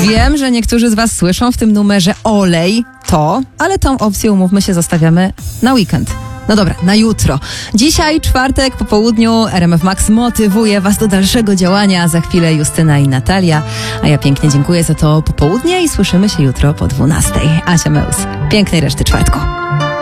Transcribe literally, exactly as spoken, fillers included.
Wiem, że niektórzy z was słyszą w tym numerze olej, to, ale tą opcję, umówmy się, zostawiamy na weekend. No dobra, na jutro. Dzisiaj, czwartek, po południu, R M F Max motywuje was do dalszego działania. Za chwilę Justyna i Natalia. A ja pięknie dziękuję za to popołudnie i słyszymy się jutro po dwunastej. Asia Meus. Pięknej reszty czwartku.